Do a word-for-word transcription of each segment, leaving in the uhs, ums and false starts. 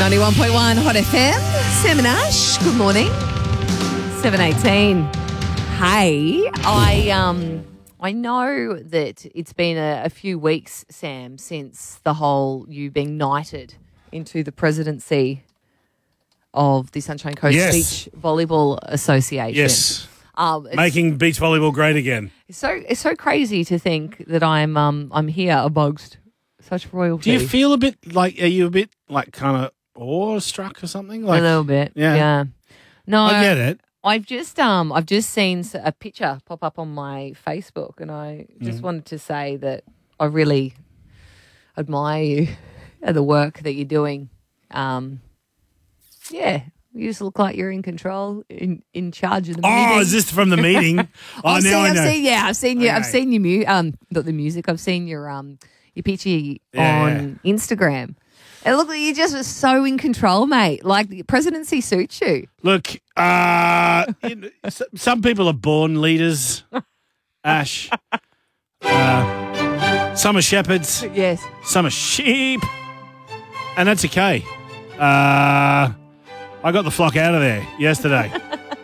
ninety-one point one Hot F M. Sam and Ash, good morning. seven eighteen. Hey, I um I know that it's been a, a few weeks, Sam, since the whole you being knighted into the presidency of the Sunshine Coast Yes. Beach Volleyball Association. Yes. Um, it's, Making beach volleyball great again. it's so it's so crazy to think that I'm um I'm here amongst such royalty. Do you feel a bit like, are you a bit like kind of awestruck or something? Like, a little bit? yeah. Yeah. No, I get it. I've just um I've just seen s- a picture pop up on my Facebook, and I just Mm. wanted to say that I really admire you and the work that you're doing. Um, yeah, you just look like you're in control, in, in charge of the meeting. Oh, is this from the meeting? oh, I've now seen, I I've know. seen, yeah, I've seen you. I've Okay. seen your mu- um not the music. I've seen your um your picture Yeah, on Instagram. It looked like you just were so in control, mate. Like the presidency suits you. Look, uh, you know, s- some people are born leaders, Ash. Uh, some are shepherds, Yes. some are sheep, and that's okay. Uh, I got the flock out of there yesterday.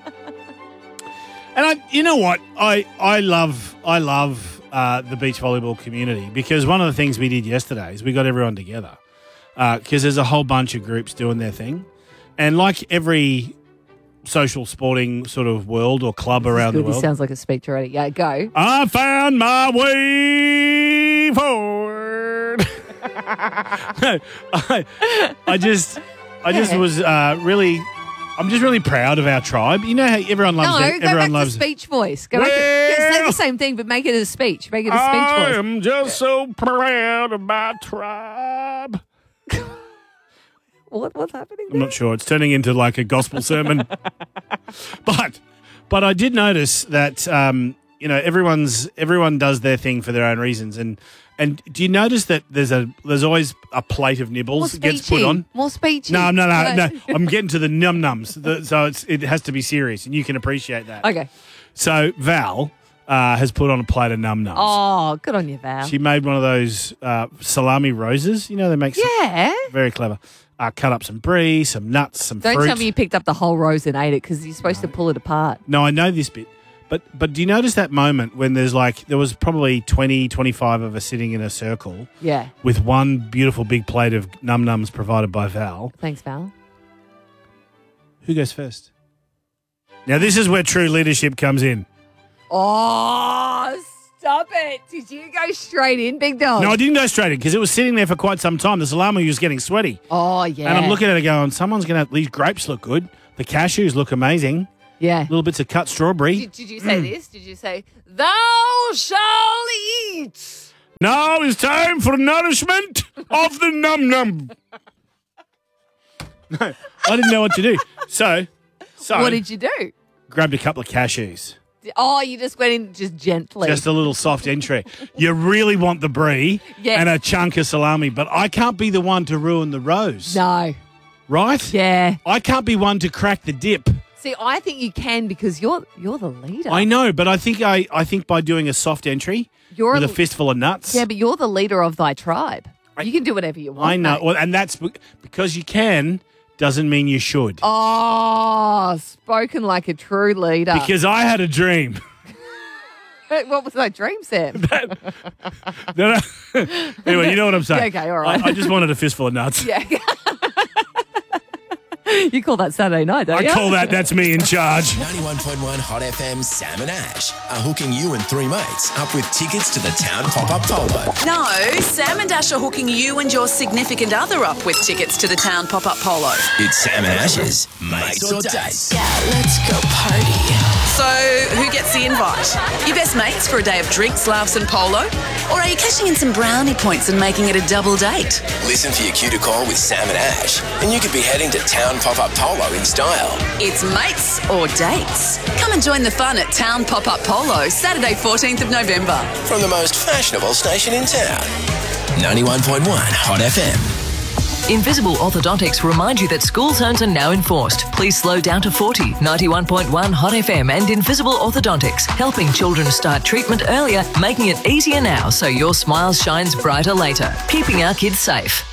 And I, you know what? I, I love I love uh, the beach volleyball community, because one of the things we did yesterday is we got everyone together, because there's a whole bunch of groups doing their thing, and like every social sporting sort of world or club around Good. the This world, sounds like a speech already. Yeah, go. I found my way forward. no, I, I just, I just Yeah. was uh, really, I'm just really proud of our tribe. You know how everyone loves No, their, go everyone back loves. to speech voice. Go back to, yeah, say Well- the same thing, but make it a speech. Make it a speech I voice. am just so proud of my tribe. What, what's happening I'm there? not sure. It's turning into like a gospel sermon. But but I did notice that um, you know, everyone's everyone does their thing for their own reasons, and and do you notice that there's a there's always a plate of More nibbles that gets put speechy. on? More speechy. No, no, no, Right. no. I'm getting to the num nums, the, so it's it has to be serious, and you can appreciate that. Okay. So Val uh, has put on a plate of num nums. Oh, good on you, Val. She made one of those uh, salami roses. You know, they make some, yeah. very clever. Uh, cut up some brie, some nuts, some Don't fruit. tell me you picked up the whole rose and ate it, because you're supposed to pull it apart. No, I know this bit. But but do you notice that moment when there's like, there was probably twenty, twenty-five of us sitting in a circle Yeah. with one beautiful big plate of num nums provided by Val. Thanks, Val. Who goes first? Now, this is where true leadership comes in. Oh, stop it. Did you go straight in, big dog? No, I didn't go straight in because it was sitting there for quite some time. The salami was getting sweaty. Oh, yeah. And I'm looking at it going, someone's going to, these grapes look good. The cashews look amazing. Yeah. Little bits of cut strawberry. Did, did you say this? Did you say, thou shalt eat? Now it's time for nourishment of the num num. No, I didn't know what to do. So, so What did you do? grabbed a couple of cashews. Oh, you just went in just gently. Just a little soft entry. You really want the brie Yes. and a chunk of salami, but I can't be the one to ruin the rose. No. Right? Yeah. I can't be one to crack the dip. See, I think you can, because you're you're the leader. I know, but I think I, I think by doing a soft entry You're with a- a fistful of nuts. Yeah, but you're the leader of thy tribe. You can do whatever you want. I know. mate. Well, and that's be- because you can doesn't mean you should. Oh, spoken like a true leader. Because I had a dream. What was that dream, Sam? No, no. Anyway, you know what I'm saying. Yeah, okay, all right. I, I just wanted a fistful of nuts. Yeah. You call that Saturday night, don't I you? call that, that's me in charge. ninety-one point one Hot F M, Sam and Ash are hooking you and three mates up with tickets to the Town Pop-Up Polo. No, Sam and Ash are hooking you and your significant other up with tickets to the Town Pop-Up Polo. It's Sam and Ash's Mates or Dates. Yeah, let's go party. So, who gets the invite? Your best mates for a day of drinks, laughs and polo? Or are you cashing in some brownie points and making it a double date? Listen for your cue to call with Sam and Ash, and you could be heading to Town Pop-Up Polo in style. It's mates or dates. Come and join the fun at Town Pop-Up Polo, Saturday fourteenth of November. From the most fashionable station in town. ninety-one point one Hot F M. Invisible Orthodontics remind you that school zones are now enforced. Please slow down to forty. ninety-one point one Hot F M and Invisible Orthodontics, helping children start treatment earlier, making it easier now so your smile shines brighter later. Keeping our kids safe.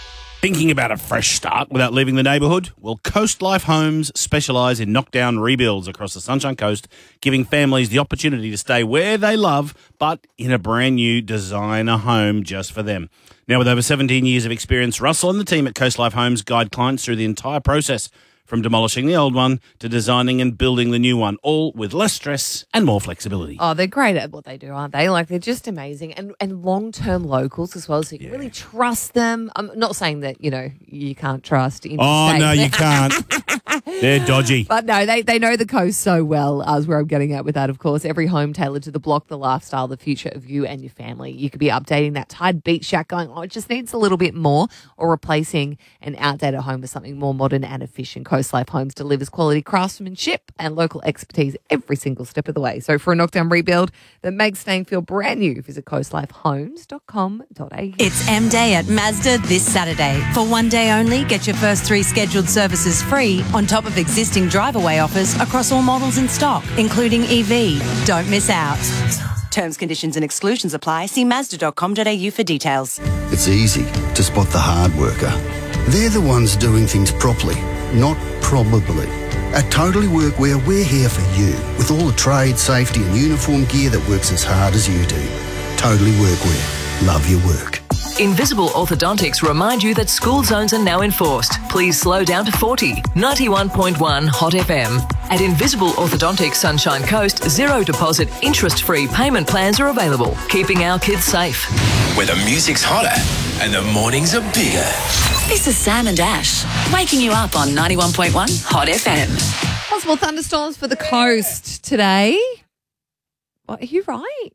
Thinking about a fresh start without leaving the neighbourhood? Well, Coast Life Homes specialise in knockdown rebuilds across the Sunshine Coast, giving families the opportunity to stay where they love, but in a brand new designer home just for them. Now, with over seventeen years of experience, Russell and the team at Coast Life Homes guide clients through the entire process, from demolishing the old one to designing and building the new one, all with less stress and more flexibility. Oh, they're great at what they do, aren't they? Like, they're just amazing. And and long-term locals as well, so you can Yeah. really trust them. I'm not saying that, you know, you can't trust interstate. Oh, no, you can't. They're dodgy. But no, they, they know the coast so well, uh, is where I'm getting at with that, of course. Every home tailored to the block, the lifestyle, the future of you and your family. You could be updating that tired beach shack going, oh, it just needs a little bit more, or replacing an outdated home with something more modern and efficient. Coast Life Homes delivers quality craftsmanship and local expertise every single step of the way. So for a knockdown rebuild that makes staying feel brand new, visit coast life homes dot com dot a u. It's M Day at Mazda this Saturday. For one day only, get your first three scheduled services free on top of existing drive-away offers across all models in stock, including E V. Don't miss out. Terms, conditions and exclusions apply. See mazda dot com dot a u for details. It's easy to spot the hard worker. They're the ones doing things properly, not probably. At Totally Workwear, we're here for you with all the trade, safety and uniform gear that works as hard as you do. Totally Workwear. Love your work. Invisible Orthodontics remind you that school zones are now enforced. Please slow down to forty. ninety-one point one Hot F M. At Invisible Orthodontics Sunshine Coast, zero deposit, interest-free payment plans are available, keeping our kids safe. Where the music's hotter and the mornings are bigger. This is Sam and Ash, waking you up on ninety-one point one Hot F M. Possible thunderstorms for the coast today. What, are you right?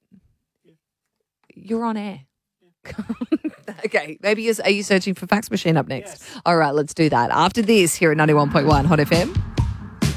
You're on air. Okay, maybe you're, are you searching for fax machine up next? Yes. All right, let's do that. After this, here at ninety-one point one Hot F M.